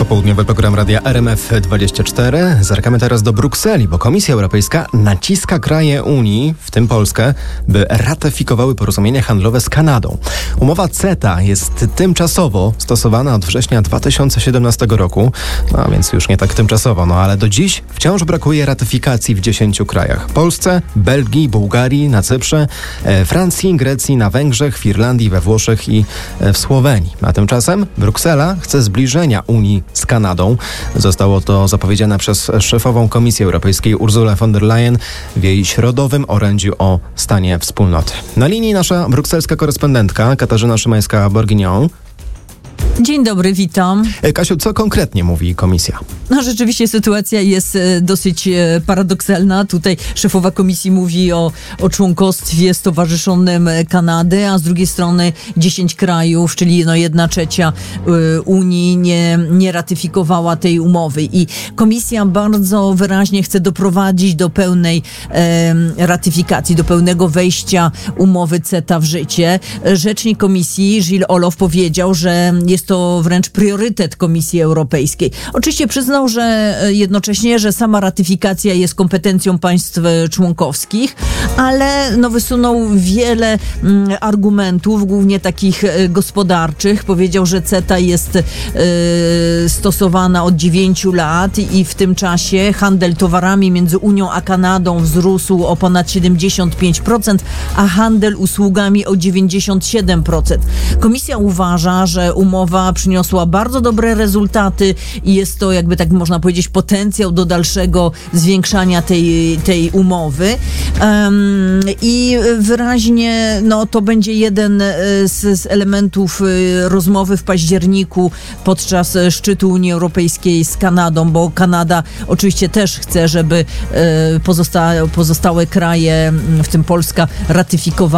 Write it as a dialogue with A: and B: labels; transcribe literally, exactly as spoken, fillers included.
A: Popołudniowy program Radia R M F dwadzieścia cztery. Zerkamy teraz do Brukseli, bo Komisja Europejska naciska kraje Unii, w tym Polskę, by ratyfikowały porozumienie handlowe z Kanadą. Umowa CETA jest tymczasowo stosowana od września dwa tysiące siedemnastego roku, no a więc już nie tak tymczasowo, no ale do dziś wciąż brakuje ratyfikacji w dziesięciu krajach. Polsce, Belgii, Bułgarii, na Cyprze, e, Francji, Grecji, na Węgrzech, w Irlandii, we Włoszech i e, w Słowenii. A tymczasem Bruksela chce zbliżenia Unii z Kanadą. Zostało to zapowiedziane przez szefową Komisji Europejskiej Ursulę von der Leyen w jej środowym orędziu o stanie wspólnoty. Na linii nasza brukselska korespondentka Katarzyna Szymańska-Bourguignon.
B: Dzień dobry, witam.
A: Kasiu, co konkretnie mówi Komisja?
B: No rzeczywiście sytuacja jest e, dosyć e, paradoksalna. Tutaj szefowa Komisji mówi o, o członkostwie stowarzyszonym Kanady, a z drugiej strony dziesięć krajów, czyli no jedna trzecia e, Unii nie, nie ratyfikowała tej umowy. I Komisja bardzo wyraźnie chce doprowadzić do pełnej e, ratyfikacji, do pełnego wejścia umowy CETA w życie. Rzecznik Komisji, Gilles Olof, powiedział, że jest to wręcz priorytet Komisji Europejskiej. Oczywiście przyznał, że jednocześnie, że sama ratyfikacja jest kompetencją państw członkowskich, ale no wysunął wiele mm, argumentów, głównie takich e, gospodarczych. Powiedział, że CETA jest e, stosowana od dziewięciu lat i w tym czasie handel towarami między Unią a Kanadą wzrósł o ponad siedemdziesiąt pięć procent, a handel usługami o dziewięćdziesiąt siedem procent. Komisja uważa, że umowa przyniosła bardzo dobre rezultaty i jest to, jakby tak można powiedzieć, potencjał do dalszego zwiększania tej, tej umowy. Um, I wyraźnie no, to będzie jeden z, z elementów rozmowy w październiku podczas szczytu Unii Europejskiej z Kanadą, bo Kanada oczywiście też chce, żeby pozostałe, pozostałe kraje, w tym Polska, ratyfikowały